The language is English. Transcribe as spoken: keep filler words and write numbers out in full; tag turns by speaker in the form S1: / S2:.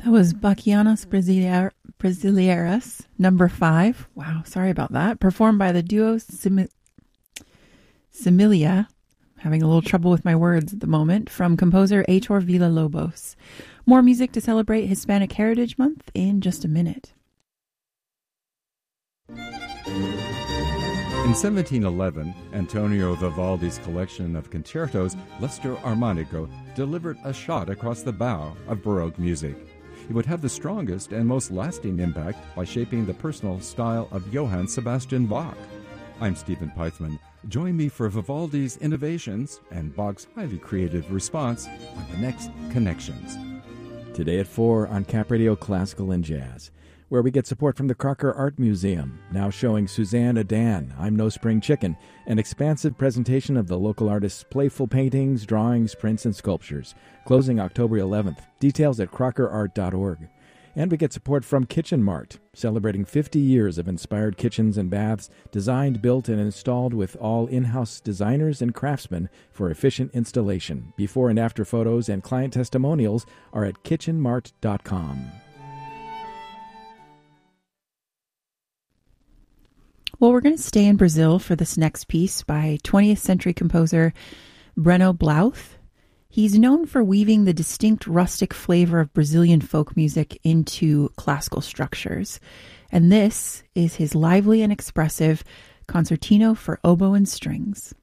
S1: That was Bachianos Brasileir- Brasileiras, number five. Wow, sorry about that. Performed by the duo Sim- Similia. Having a little trouble with my words at the moment. From composer Heitor Villa-Lobos. More music to celebrate Hispanic Heritage Month in just a minute.
S2: In seventeen eleven, Antonio Vivaldi's collection of concertos, L'Estro Armonico, delivered a shot across the bow of Baroque music. It would have the strongest and most lasting impact by shaping the personal style of Johann Sebastian Bach. I'm Stephen Peitzman. Join me for Vivaldi's innovations and Bach's highly creative response on the next Connections.
S3: Today at four on Cap Radio Classical and Jazz, where we get support from the Crocker Art Museum, now showing Suzanne Adan, I'm No Spring Chicken, an expansive presentation of the local artist's playful paintings, drawings, prints, and sculptures, closing October eleventh. Details at crocker art dot org. And we get support from Kitchen Mart, celebrating fifty years of inspired kitchens and baths, designed, built, and installed with all in-house designers and craftsmen for efficient installation. Before and after photos and client testimonials are at kitchen mart dot com.
S1: Well, we're going to stay in Brazil for this next piece by twentieth century composer Breno Blauth. He's known for weaving the distinct rustic flavor of Brazilian folk music into classical structures. And this is his lively and expressive Concertino for Oboe and Strings.